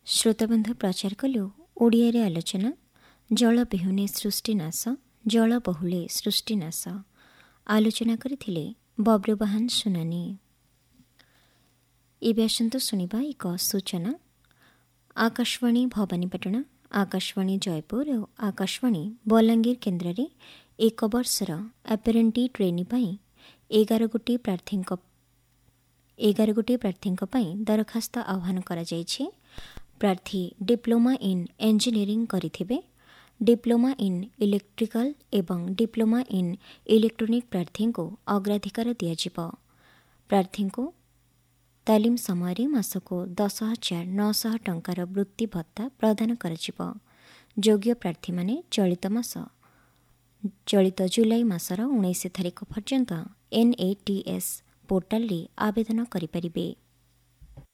ଶ୍ରୋତାବନ୍ଧୁ ପ୍ରଚାର କଲୁ ଓଡ଼ିଆରେ ଆଲୋଚନା ଜଳ ବିହୁନେ ସୃଷ୍ଟିନାଶ ଜଳ ବହୁଳେ ସୃଷ୍ଟିନାଶ। ଆଲୋଚନା କରିଥିଲେ ବବ୍ରୁବାହାନ ସୁନାନୀ। ଏବେ ଆସନ୍ତୁ ଶୁଣିବା ଏକ ସୂଚନା। ଆକାଶବାଣୀ ଭବାନୀପାଟଣା, ଆକାଶବାଣୀ ଜୟପୁର ଓ ଆକାଶବାଣୀ ବଲାଙ୍ଗୀର କେନ୍ଦ୍ରରେ ଏକ ବର୍ଷର ଆପେରେଣ୍ଟି ଟ୍ରେନି ପାଇଁ 11 ଗୋଟି ପ୍ରାର୍ଥୀଙ୍କ ପାଇଁ ଦରଖାସ୍ତ ଆହ୍ୱାନ କରାଯାଇଛି। ପ୍ରାର୍ଥୀ ଡିପ୍ଲୋମା ଇନ୍ ଇଞ୍ଜିନିୟରିଂ କରିଥିବେ। ଡିପ୍ଲୋମା ଇନ୍ ଇଲେକ୍ଟ୍ରିକାଲ ଏବଂ ଡିପ୍ଲୋମା ଇନ୍ ଇଲେକ୍ଟ୍ରୋନିକ୍ ପ୍ରାର୍ଥୀଙ୍କୁ ଅଗ୍ରାଧିକାର ଦିଆଯିବ। ପ୍ରାର୍ଥୀଙ୍କୁ ତାଲିମ ସମୟରେ ମାସକୁ 10,900 ଟଙ୍କାର ବୃତ୍ତି ଭତ୍ତା ପ୍ରଦାନ କରାଯିବ। ଯୋଗ୍ୟ ପ୍ରାର୍ଥୀମାନେ ଚଳିତ ଜୁଲାଇ ମାସର 19 ତାରିଖ ପର୍ଯ୍ୟନ୍ତ NATS ପୋର୍ଟାଲରେ ଆବେଦନ କରିପାରିବେ।